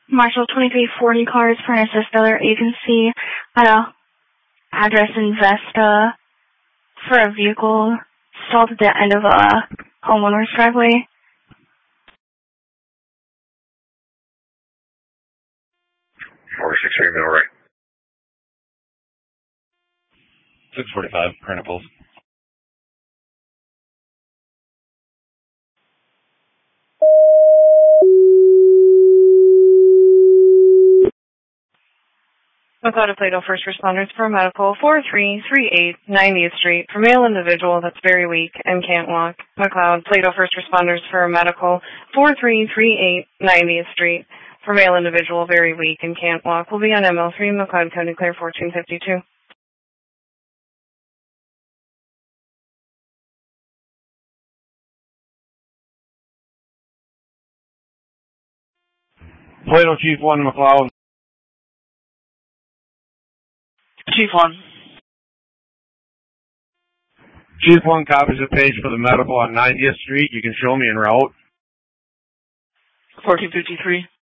Marshall 2340 cars for an assist-dealer agency at a address in Vesta for a vehicle stalled at the end of a homeowner's driveway. Over 6-3 middle right. 645, current pulse. McLeod Plato First Responders for medical 4338 90th Street for male individual that's very weak and can't walk. McLeod Plato First Responders for medical 4338 90th Street for male individual very weak and can't walk. Will be on ML3 McLeod County Clear 1452. Plato Chief 1 McLeod. Chief 1. Chief 1 copies the page for the medical on 90th Street. You can show me en route. 1453.